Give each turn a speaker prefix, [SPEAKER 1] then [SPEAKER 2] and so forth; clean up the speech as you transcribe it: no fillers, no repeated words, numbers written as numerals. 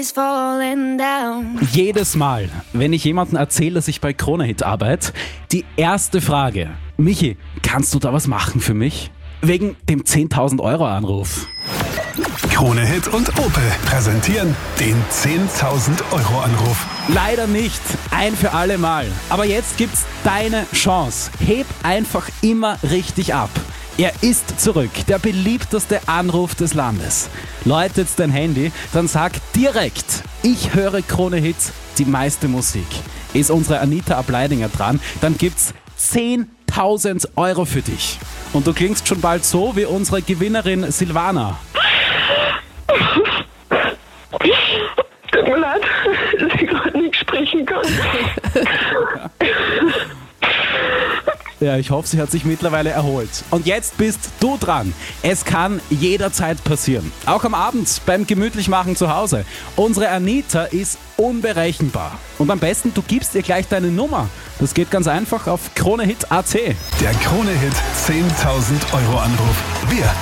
[SPEAKER 1] Jedes Mal, wenn ich jemandem erzähle, dass ich bei Krone-Hit arbeite, die erste Frage: Michi, kannst du da was machen für mich? Wegen dem 10.000 Euro Anruf.
[SPEAKER 2] Krone-Hit und Opel präsentieren den 10.000 Euro Anruf.
[SPEAKER 1] Leider nicht, ein für alle Mal. Aber jetzt gibt's deine Chance. Heb einfach immer richtig ab. Er ist zurück, der beliebteste Anruf des Landes. Läutet dein Handy, dann sag direkt: Ich höre Krone-Hits, die meiste Musik. Ist unsere Anita Ableidinger dran, dann gibt's 10.000 Euro für dich. Und du klingst schon bald so wie unsere Gewinnerin Silvana.
[SPEAKER 3] Tut mir leid, dass ich gerade nicht sprechen kann.
[SPEAKER 1] Ja, ich hoffe, sie hat sich mittlerweile erholt. Und jetzt bist du dran. Es kann jederzeit passieren. Auch am Abend beim Gemütlichmachen zu Hause. Unsere Anita ist unberechenbar. Und am besten, du gibst ihr gleich deine Nummer. Das geht ganz einfach auf KroneHit.at.
[SPEAKER 2] Der Krone-Hit 10.000 Euro Anruf. Wir